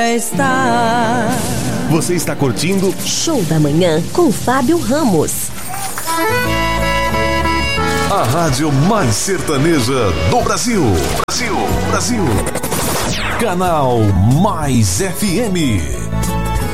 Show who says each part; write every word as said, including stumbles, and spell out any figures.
Speaker 1: Está.
Speaker 2: Você está curtindo
Speaker 3: Show da Manhã com Fábio Ramos.
Speaker 2: A rádio mais sertaneja do Brasil. Brasil, Brasil. Canal Mais F M.